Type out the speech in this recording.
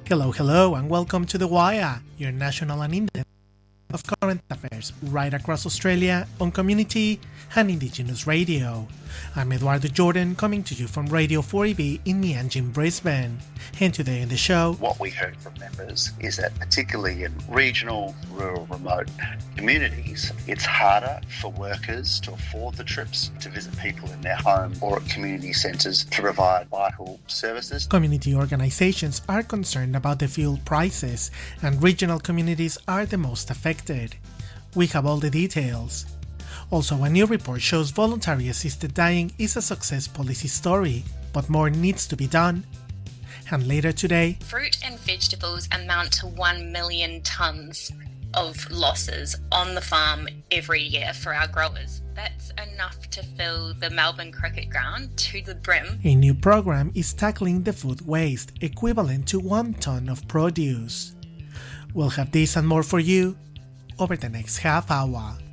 Hello, and welcome to The Wire, your national and independent of current affairs right across Australia on community and Indigenous radio. I'm Eduardo Jordan, coming to you from Radio 4EB in Meanjin, Brisbane. And today in the show, what we heard from members is that particularly in regional, rural, remote communities, it's harder for workers to afford the trips to visit people in their home or at community centres to provide vital services. Community organisations are concerned about the fuel prices, and regional communities are the most affected. We have all the details. Also, a new report shows voluntary assisted dying is a success policy story, but more needs to be done. And later today, fruit and vegetables amount to 1 million tonnes of losses on the farm every year for our growers. That's enough to fill the Melbourne cricket ground to the brim. A new program is tackling the food waste, equivalent to 1 tonne of produce. We'll have this and more for you over the next half hour.